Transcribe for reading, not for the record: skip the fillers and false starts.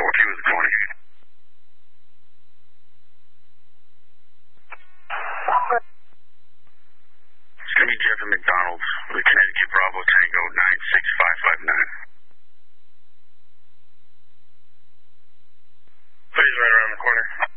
He was the 20. It's going to be Jeff at McDonald's with Connecticut Bravo Tango 96559. Please right around the corner.